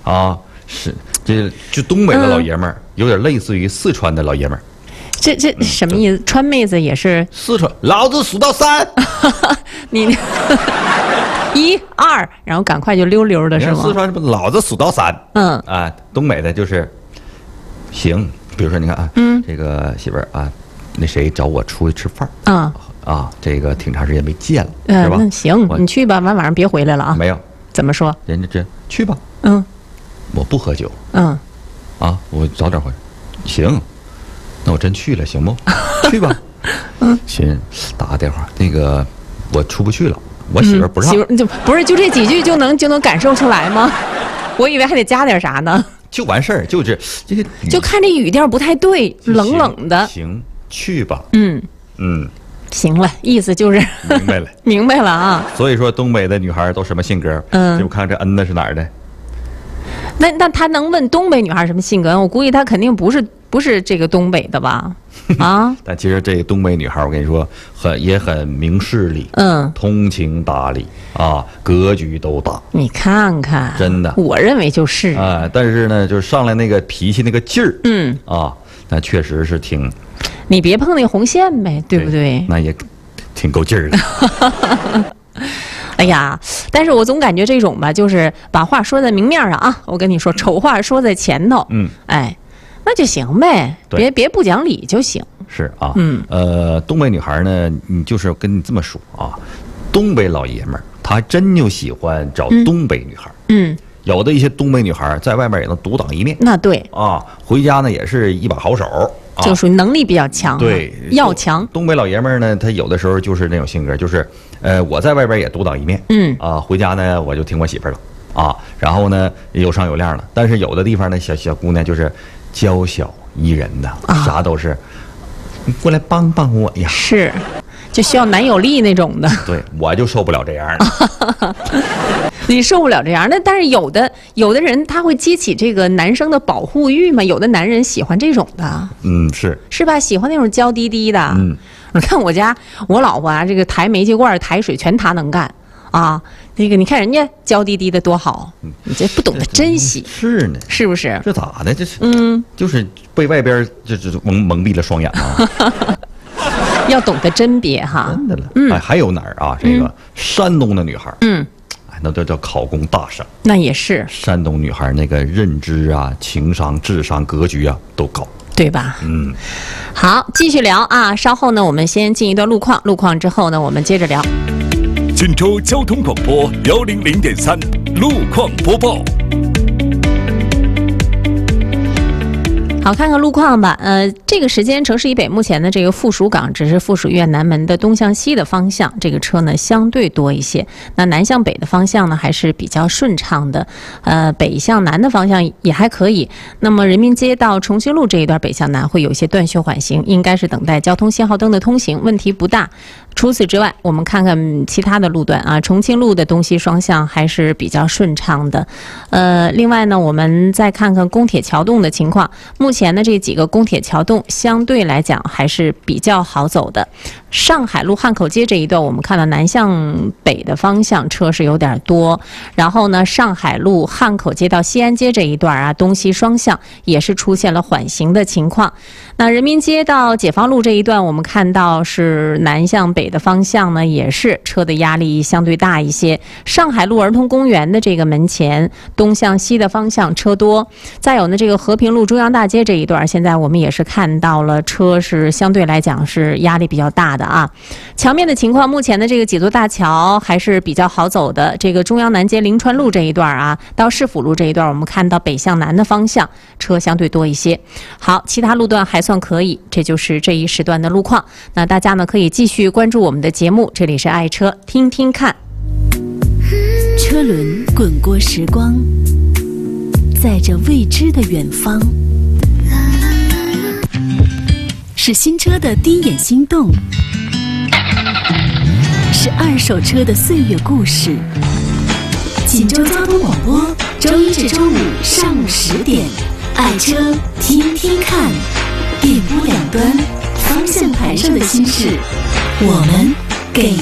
啊，是这就东北的老爷们儿，有点类似于四川的老爷们儿。 这什么意思？川妹子也是四川，老子数到3， 你1、2，然后赶快就溜溜的是吗？ 四川是不是老子数到3？啊，东北的就是行。比如说你看啊，这个媳妇儿啊，那谁找我出去吃饭啊，这个挺长时间没见了，是吧？ 那行，你去吧，晚上别回来了啊。 没有， 怎么说？ 人家这去吧，我不喝酒，啊，我早点回来，行。那我真去了，行不？去吧。行，打个电话，那个我出不去了，我媳妇不让。 媳妇就不是就这几句就能感受出来吗？我以为还得加点啥呢。 就完事儿，就是这个， 就看这语调不太对，冷冷的。 行，去吧。 行了，意思就是明白了， 明白了啊。 所以说，东北的女孩都什么性格？就看这恩的是哪儿的。 那他能问东北女孩什么性格？我估计他肯定不是这个东北的吧？啊！ 但其实这个东北女孩，我跟你说，也很明事理，通情达理啊，格局都大。 你看看， 真的， 我认为就是啊。但是呢，就是上来那个脾气那个劲儿，那确实是挺。 你别碰那红线呗，对不对？ 那也挺够劲儿的。 哎呀，但是我总感觉这种吧，就是把话说在明面上啊。我跟你说，丑话说在前头，哎，那就行呗，别不讲理就行。 是啊，东北女孩呢，你就是跟你这么说啊，东北老爷们儿他真就喜欢找东北女孩，有的一些东北女孩在外面也能独当一面。那对啊，回家呢也是一把好手。 就属于能力比较强， 对， 要强。 东北老爷们儿呢，他有的时候就是那种性格，就是我在外边也独当一面，回家呢我就听我媳妇儿了啊，然后呢有商有量了。但是有的地方呢，小姑娘就是娇小宜人的，啥都是你过来帮帮我呀， 是，就需要男友力那种的。 对，我就受不了这样的。 你受不了这样，那但是有的人他会激起这个男生的保护欲嘛？有的男人喜欢这种的，是吧？喜欢那种娇滴滴的。你看我老婆啊，这个抬煤气罐、抬水全她能干啊。那个你看人家娇滴滴的多好，你这不懂得珍惜。 是呢， 是不是？ 这咋的？这是就是被外边就是蒙蔽了双眼啊。 要懂得甄别哈。 真的了。还有哪儿啊？这个山东的女孩，那都叫考功大省。 那也是山东女孩那个认知啊、情商、智商、格局啊都高， 对吧？好，继续聊啊。稍后呢，我们先进一段路况之后呢，我们接着聊。 锦州交通广播100.3路况播报。 好，看看路况吧。这个时间城市以北目前的这个附属港只是附属院南门的东向西的方向，这个车呢相对多一些。那南向北的方向呢还是比较顺畅的，北向南的方向也还可以。那么人民街到重庆路这一段北向南会有一些断续缓行，应该是等待交通信号灯的通行，问题不大。除此之外，我们看看其他的路段啊，重庆路的东西双向还是比较顺畅的。另外呢，我们再看看公铁桥洞的情况。目前的这几个公铁桥洞相对来讲还是比较好走的。上海路汉口街这一段，我们看到南向北的方向车是有点多。然后呢，上海路汉口街到西安街这一段啊，东西双向也是出现了缓行的情况。那人民街到解放路这一段，我们看到是南向北的方向呢，也是车的压力相对大一些。上海路儿童公园的这个门前东向西的方向车多。再有呢，这个和平路中央大街这一段，现在我们也是看到了车是相对来讲是压力比较大的啊。桥面的情况，目前的这个几座大桥还是比较好走的。这个中央南街临川路这一段啊，到市府路这一段，我们看到北向南的方向车相对多一些。好，其他路段还算可以，这就是这一时段的路况。那大家呢可以继续关注我们的节目，这里是爱车听听看。 车轮滚过时光，载着未知的远方，是新车的第一眼心动，是二手车的岁月故事。锦州交通广播，周一至周五上午10点，爱车听听看，电波两端，方向盘上的心事，我们给